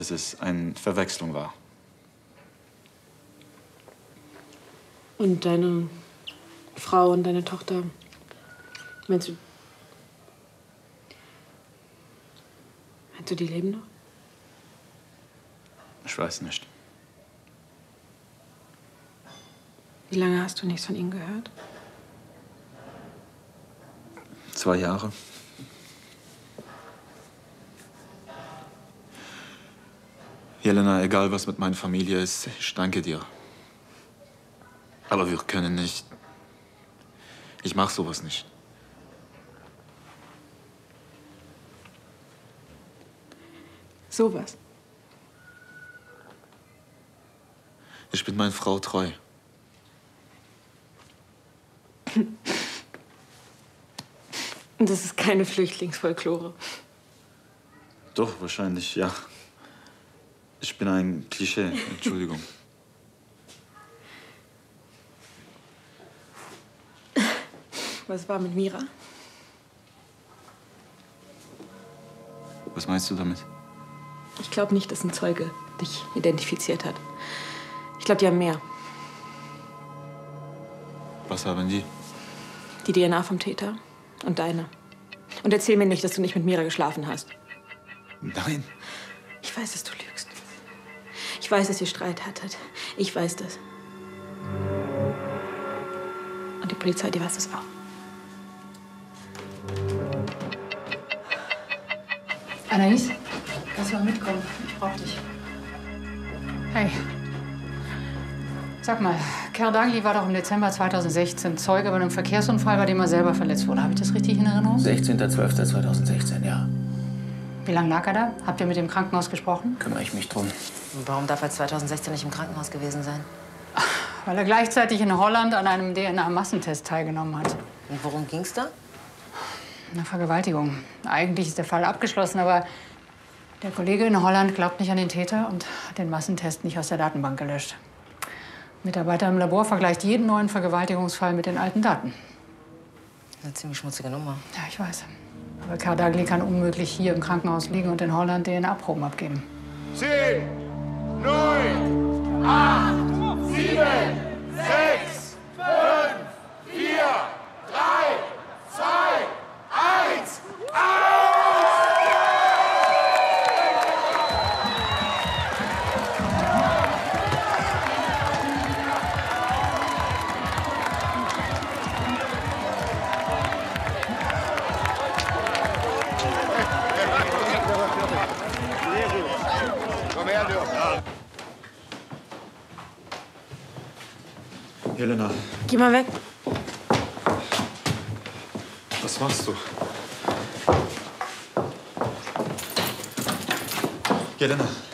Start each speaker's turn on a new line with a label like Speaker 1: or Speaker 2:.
Speaker 1: dass es eine Verwechslung war.
Speaker 2: Und deine Frau und deine Tochter, meinst du, die leben noch?
Speaker 1: Ich weiß nicht.
Speaker 2: Wie lange hast du nichts von ihnen gehört?
Speaker 1: 2 Jahre. Jelena, egal was mit meiner Familie ist, ich danke dir. Aber wir können nicht. Ich mach sowas nicht.
Speaker 2: Sowas?
Speaker 1: Ich bin meiner Frau treu.
Speaker 2: Das ist keine Flüchtlingsfolklore.
Speaker 1: Doch, wahrscheinlich, ja. Ich bin ein Klischee, Entschuldigung.
Speaker 2: Was war mit Mira?
Speaker 1: Was meinst du damit?
Speaker 2: Ich glaube nicht, dass ein Zeuge dich identifiziert hat. Ich glaube, die haben mehr.
Speaker 1: Was haben die?
Speaker 2: Die DNA vom Täter und deine. Und erzähl mir nicht, dass du nicht mit Mira geschlafen hast.
Speaker 1: Nein.
Speaker 2: Ich weiß, dass du lügst. Ich weiß, dass ihr Streit hattet. Ich weiß das. Und die Polizei, die weiß das auch.
Speaker 3: Anaïs, kannst du mal mitkommen? Ich brauch dich. Hey. Sag mal, Kerdagli war doch im Dezember 2016 Zeuge bei einem Verkehrsunfall, bei dem er selber verletzt wurde. Habe ich das richtig in Erinnerung?
Speaker 4: 16.12.2016, ja.
Speaker 3: Wie lange lag er da? Habt ihr mit dem Krankenhaus gesprochen?
Speaker 4: Kümmere ich mich drum.
Speaker 5: Und warum darf er 2016 nicht im Krankenhaus gewesen sein?
Speaker 3: Weil er gleichzeitig in Holland an einem DNA-Massentest teilgenommen hat.
Speaker 5: Und worum ging's da?
Speaker 3: Eine Vergewaltigung. Eigentlich ist der Fall abgeschlossen, aber der Kollege in Holland glaubt nicht an den Täter und hat den Massentest nicht aus der Datenbank gelöscht. Ein Mitarbeiter im Labor vergleicht jeden neuen Vergewaltigungsfall mit den alten Daten.
Speaker 5: Eine ziemlich schmutzige Nummer.
Speaker 3: Ja, ich weiß. Aber Kerdagli kann unmöglich hier im Krankenhaus liegen und in Holland DNA-Proben abgeben.
Speaker 6: 10, 9, 8, 7, 6, 5, 4, 3, 2, 1, aus! Komm her, Dirk.
Speaker 1: Jelena,
Speaker 2: Geh mal weg.
Speaker 1: was machst du? Jelena.